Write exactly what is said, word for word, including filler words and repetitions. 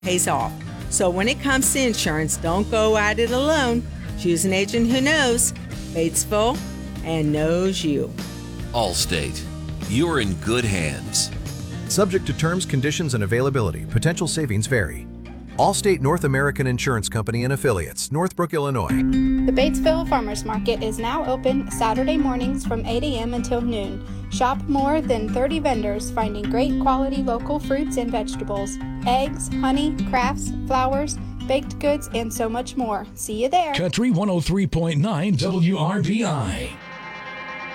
pays off. So when it comes to insurance, don't go at it alone. Choose an agent who knows Batesville and knows you. Allstate. You're in good hands. Subject to terms, conditions, and availability. Potential savings vary. Allstate North American Insurance Company and Affiliates, Northbrook, Illinois. The Batesville Farmers Market is now open Saturday mornings from eight a.m. until noon. Shop more than thirty vendors, finding great quality local fruits and vegetables, eggs, honey, crafts, flowers, baked goods, and so much more. See you there. Country one oh three point nine W R B I.